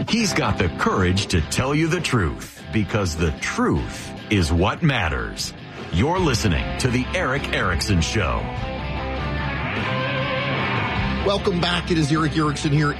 He's got the courage to tell you the truth, because the truth is what matters. You're listening to The Erick Erickson Show. Welcome back. It is Erick Erickson here,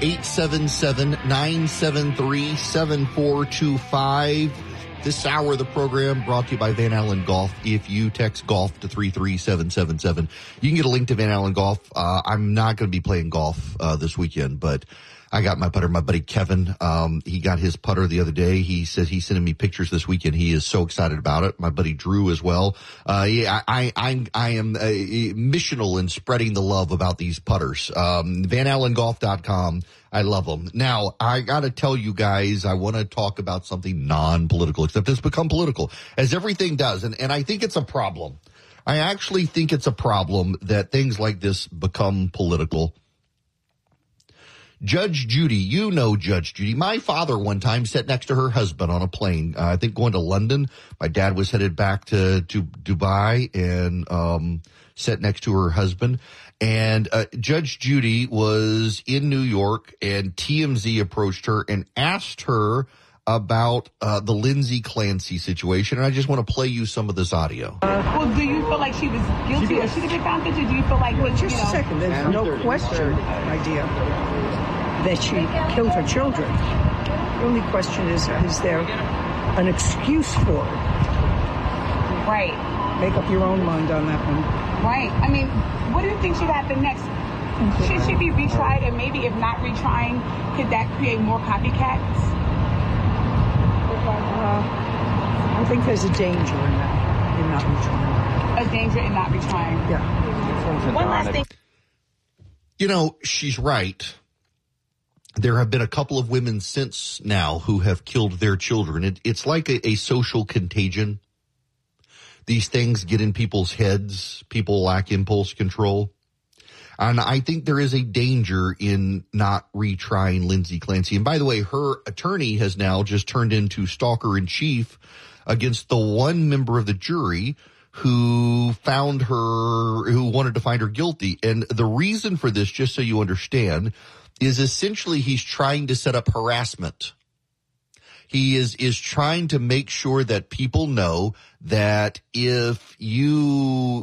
877-973-7425. This hour of the program brought to you by Van Allen Golf. If you text golf to 33777, you can get a link to Van Allen Golf. I'm not going to be playing golf this weekend, but I got my putter. My buddy Kevin, he got his putter the other day. He says he's sending me pictures this weekend. He is so excited about it. My buddy Drew as well. I am missional in spreading the love about these putters. VanAllenGolf.com. I love them. Now, I got to tell you guys, I want to talk about something non-political, except it's become political, as everything does. And I think it's a problem. I actually think it's a problem that things like this become political. Judge Judy, you know Judge Judy. My father one time sat next to her husband on a plane, I think going to London. My dad was headed back to Dubai and sat next to her husband. And Judge Judy was in New York, and TMZ approached her and asked her about the Lindsay Clancy situation. And I just want to play you some of this audio. Well, do you feel like she was guilty or should have been found guilty? Do you feel like... Well, just a second. There's no question, my dear, that she killed her children. The only question is there an excuse for it? Right. Make up your own mind on that one. Right. I mean, what do you think should happen next? Should she be retried? And maybe if not retrying, could that create more copycats? I think there's a danger in that, in not retrying. A danger in not retrying. Yeah. One last thing. You know, she's right. There have been a couple of women since now who have killed their children. It's like a social contagion. These things get in people's heads. People lack impulse control. And I think there is a danger in not retrying Lindsay Clancy. And by the way, her attorney has now just turned into stalker-in-chief against the one member of the jury who wanted to find her guilty. And the reason for this, just so you understand, is essentially he's trying to set up harassment. He is trying to make sure that people know that if you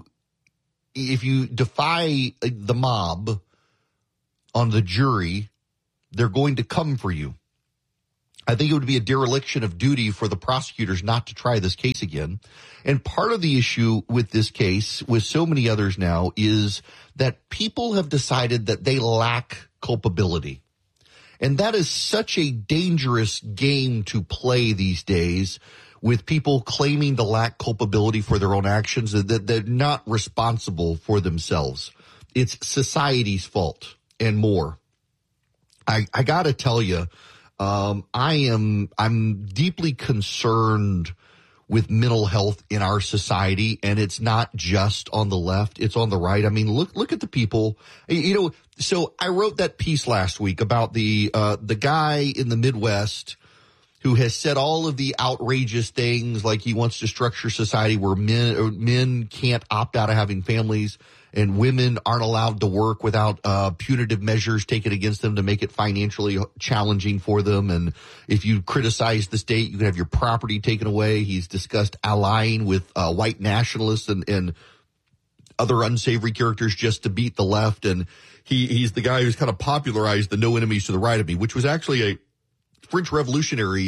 defy the mob on the jury, they're going to come for you. I think it would be a dereliction of duty for the prosecutors not to try this case again. And part of the issue with this case, with so many others now, is that people have decided that they lack culpability. And that is such a dangerous game to play these days, with people claiming to lack culpability for their own actions, that they're not responsible for themselves. It's society's fault and more. I got to tell you, I'm deeply concerned with mental health in our society, and it's not just on the left, it's on the right. I mean, look at the people, so I wrote that piece last week about the guy in the Midwest who has said all of the outrageous things, like he wants to structure society where men can't opt out of having families and women aren't allowed to work without punitive measures taken against them to make it financially challenging for them. And if you criticize the state, you can have your property taken away. He's discussed allying with white nationalists and other unsavory characters just to beat the left. And he's the guy who's kind of popularized the no enemies to the right of me, which was actually a French Revolutionary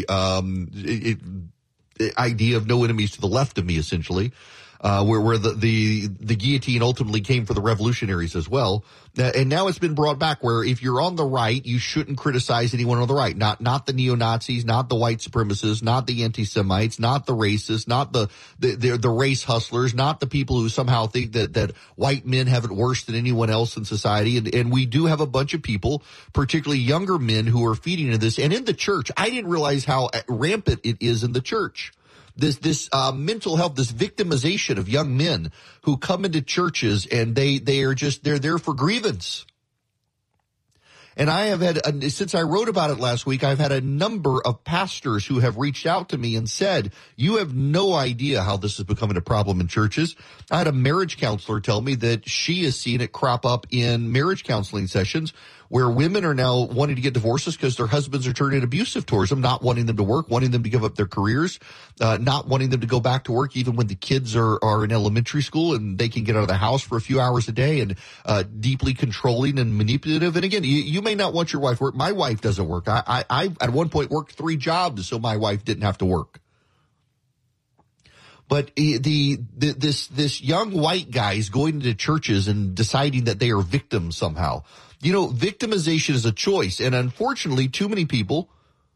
idea of no enemies to the left of me, essentially, where the guillotine ultimately came for the revolutionaries as well. And now it's been brought back where if you're on the right, you shouldn't criticize anyone on the right. Not the neo-Nazis, not the white supremacists, not the anti-Semites, not the racists, not the race hustlers, not the people who somehow think that white men have it worse than anyone else in society. And we do have a bunch of people, particularly younger men, who are feeding into this. And in the church, I didn't realize how rampant it is in the church. This mental health, this victimization of young men who come into churches and they're there for grievance. And I have had, since I wrote about it last week, I've had a number of pastors who have reached out to me and said, you have no idea how this is becoming a problem in churches. I had a marriage counselor tell me that she has seen it crop up in marriage counseling sessions where women are now wanting to get divorces because their husbands are turning abusive towards them, not wanting them to work, wanting them to give up their careers, not wanting them to go back to work even when the kids are in elementary school and they can get out of the house for a few hours a day, and deeply controlling and manipulative. And again, you may not want your wife to work. My wife doesn't work. I at one point worked 3 jobs so my wife didn't have to work. But this young white guy is going into churches and deciding that they are victims somehow. You know, victimization is a choice, and unfortunately, too many people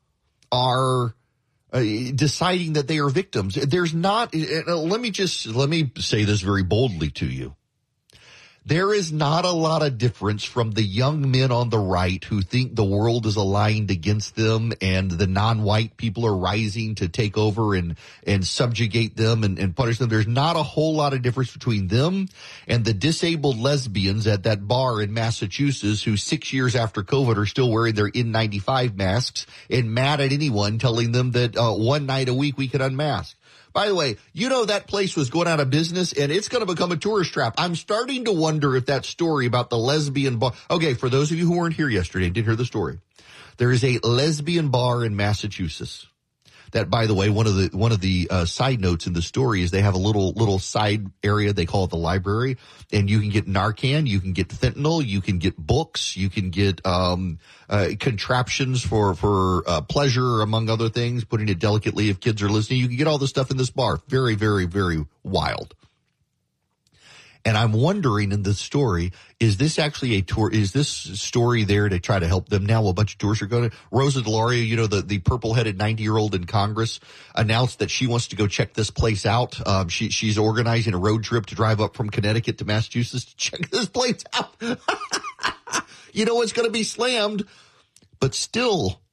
are deciding that they are victims. There's not. Let me say this very boldly to you. There is not a lot of difference from the young men on the right who think the world is aligned against them and the non-white people are rising to take over and subjugate them and punish them. There's not a whole lot of difference between them and the disabled lesbians at that bar in Massachusetts who 6 years after COVID are still wearing their N95 masks and mad at anyone telling them that one night a week we could unmask. By the way, you know that place was going out of business, and it's going to become a tourist trap. I'm starting to wonder if that story about the lesbian bar. Okay, for those of you who weren't here yesterday and didn't hear the story, there is a lesbian bar in Massachusetts. That, by the way, one of the side notes in the story is they have a little side area. They call it the library, and you can get Narcan, you can get fentanyl, you can get books, you can get contraptions for pleasure, among other things. Putting it delicately, if kids are listening, you can get all this stuff in this bar. Very, very, very wild. And I'm wondering in this story, is this actually a tour? Is this story there to try to help them now? A bunch of tourists are going to. Rosa DeLauro, you know, the purple-headed 90-year-old in Congress, announced that she wants to go check this place out. She's organizing a road trip to drive up from Connecticut to Massachusetts to check this place out. You know, it's going to be slammed, but still,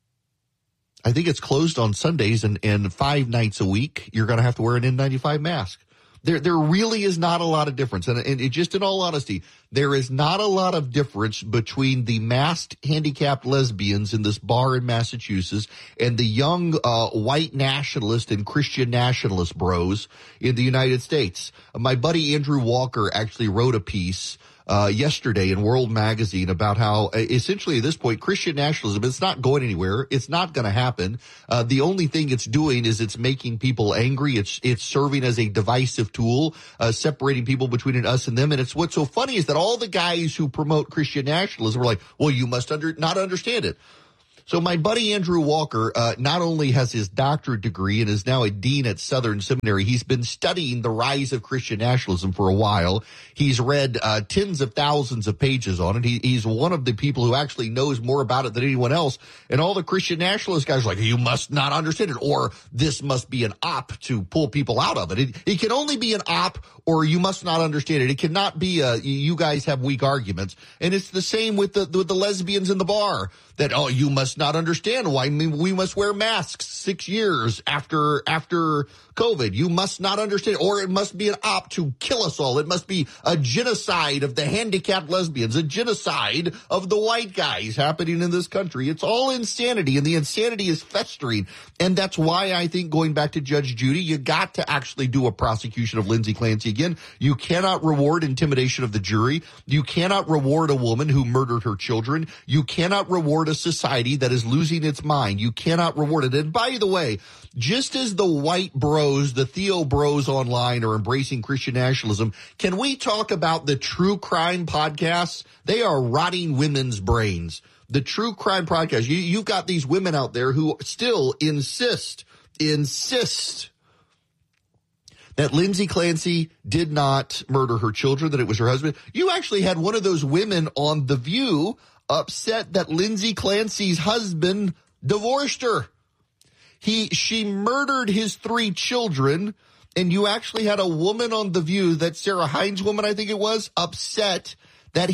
I think it's closed on Sundays and 5 nights a week. You're going to have to wear an N95 mask. There really is not a lot of difference. And it just in all honesty, there is not a lot of difference between the masked handicapped lesbians in this bar in Massachusetts and the young white nationalist and Christian nationalist bros in the United States. My buddy Andrew Walker actually wrote a piece yesterday in World Magazine about how essentially at this point Christian nationalism, it's not going anywhere. It's not going to happen. The only thing it's doing is it's making people angry. It's serving as a divisive tool, separating people between us and them. And it's what's so funny is that all the guys who promote Christian nationalism are like, well, you must not understand it. So my buddy Andrew Walker not only has his doctorate degree and is now a dean at Southern Seminary, he's been studying the rise of Christian nationalism for a while. He's read tens of thousands of pages on it. He's one of the people who actually knows more about it than anyone else. And all the Christian nationalist guys are like, you must not understand it, or this must be an op to pull people out of it. It can only be an op, or you must not understand it. It cannot be you guys have weak arguments. And it's the same with the lesbians in the bar. That, oh, you must not understand why we must wear masks 6 years after COVID. You must not understand, or it must be an op to kill us all. It must be a genocide of the handicapped lesbians, a genocide of the white guys happening in this country. It's all insanity, and the insanity is festering. And that's why I think, going back to Judge Judy, you got to actually do a prosecution of Lindsay Clancy again. You cannot reward intimidation of the jury. You cannot reward a woman who murdered her children. You cannot reward a society that is losing its mind. You cannot reward it. And by the way, just as the white bros, the Theo bros online are embracing Christian nationalism, can we talk about the true crime podcasts? They are rotting women's brains. The true crime podcast. You've got these women out there who still insist that Lindsay Clancy did not murder her children, that it was her husband. You actually had one of those women on The View upset that Lindsay Clancy's husband divorced her. She murdered his 3 children, and you actually had a woman on The View, that Sarah Hines woman, I think it was, upset that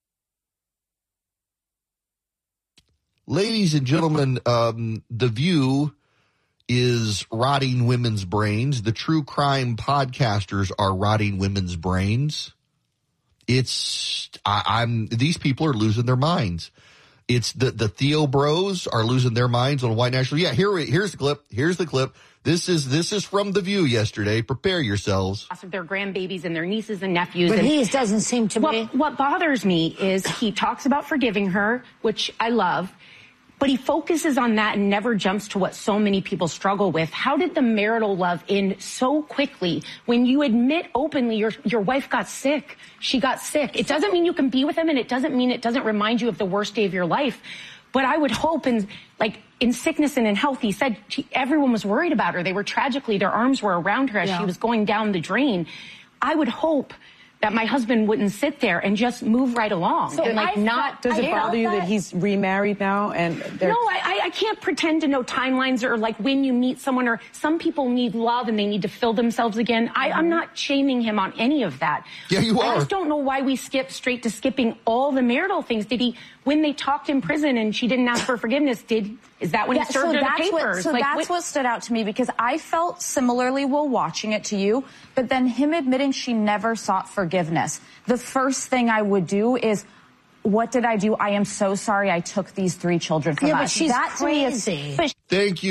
ladies and gentlemen, The View is rotting women's brains. The true crime podcasters are rotting women's brains. These people are losing their minds. It's the Theo bros are losing their minds on white nationalism. Yeah, here's the clip. Here's the clip. This is from The View yesterday. Prepare yourselves. Of their grandbabies and their nieces and nephews. But he doesn't seem to be. What bothers me is he talks about forgiving her, which I love, but he focuses on that and never jumps to what so many people struggle with. How did the marital love end so quickly when you admit openly your wife got sick? She got sick. It doesn't mean you can be with him, and it doesn't mean it doesn't remind you of the worst day of your life. But I would hope in sickness and in health, he said everyone was worried about her. They were their arms were around her as she was going down the drain. I would hope that my husband wouldn't sit there and just move right along. So does it bother you that he's remarried now? No, I can't pretend to know timelines or when you meet someone, or some people need love and they need to fill themselves again. I'm not shaming him on any of that. Yeah, you are. I just don't know why we skip straight to skipping all the marital things. When they talked in prison and she didn't ask for forgiveness, is that when he served her the papers? That's what stood out to me, because I felt similarly while watching it to you, but then him admitting she never sought forgiveness. The first thing I would do is, what did I do? I am so sorry I took these 3 children from us. But she's crazy. Thank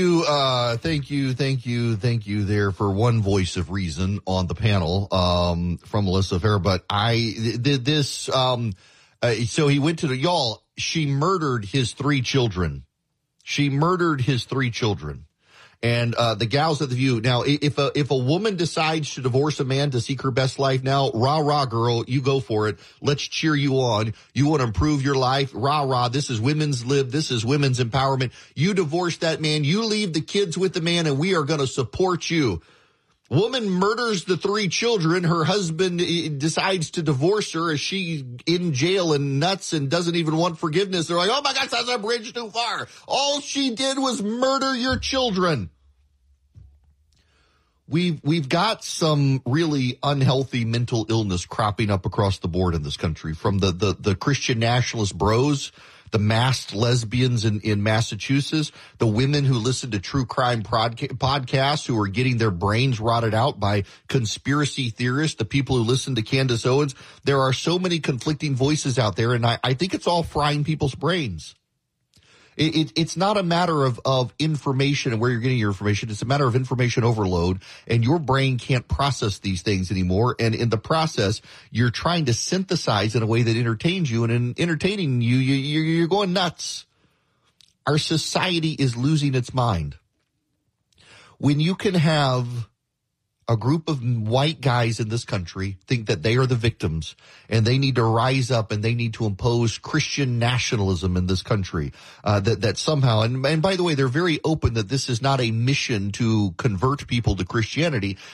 you there for one voice of reason on the panel, from Melissa Farah. But so he went to y'all, she murdered his 3 children. And the gals at The View. Now, if a woman decides to divorce a man to seek her best life now, rah, girl, you go for it. Let's cheer you on. You want to improve your life? Rah. This is women's lib. This is women's empowerment. You divorce that man. You leave the kids with the man, and we are going to support you. Woman murders the 3 children. Her husband decides to divorce her as she's in jail and nuts and doesn't even want forgiveness. They're like, oh my gosh, that's a bridge too far. All she did was murder your children. We've got some really unhealthy mental illness cropping up across the board in this country, from the Christian nationalist bros, the masked lesbians in Massachusetts, the women who listen to true crime podcasts who are getting their brains rotted out by conspiracy theorists, the people who listen to Candace Owens. There are so many conflicting voices out there, and I think it's all frying people's brains. It's not a matter of information and where you're getting your information. It's a matter of information overload, and your brain can't process these things anymore. And in the process, you're trying to synthesize in a way that entertains you, and in entertaining you, you're going nuts. Our society is losing its mind. When you can have a group of white guys in this country think that they are the victims and they need to rise up and they need to impose Christian nationalism in this country, that somehow, and by the way, they're very open that this is not a mission to convert people to Christianity.